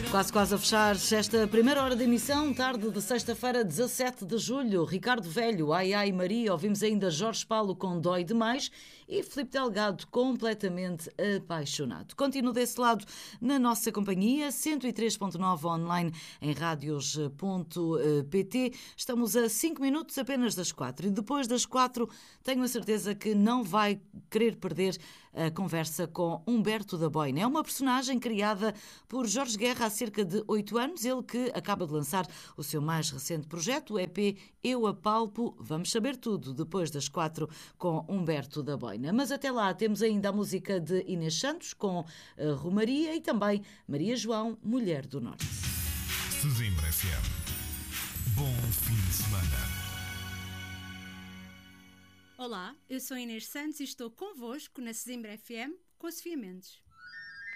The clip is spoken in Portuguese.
Quase a fechar esta primeira hora de emissão, tarde de sexta-feira, 17 de julho. Ricardo Velho, Ai Ai Maria, ouvimos ainda Jorge Paulo com Dói Demais e Filipe Delgado completamente apaixonado. Continuo desse lado na nossa companhia, 103.9 online em radios.pt. Estamos a 5 minutos apenas das 4 e depois das 4 tenho a certeza que não vai querer perder a conversa com Humberto da Boina. É uma personagem criada por Jorge Guerra há cerca de 8 anos, ele que acaba de lançar o seu mais recente projeto, o EP Eu Apalpo. Vamos saber tudo depois das 4 com Humberto da Boina. Mas até lá temos ainda a música de Inês Santos com Romaria e também Maria João, Mulher do Norte. Sesimbra FM. Bom fim de semana. Olá, eu sou Inês Santos e estou convosco na Sesimbra FM com a Sofia Mendes.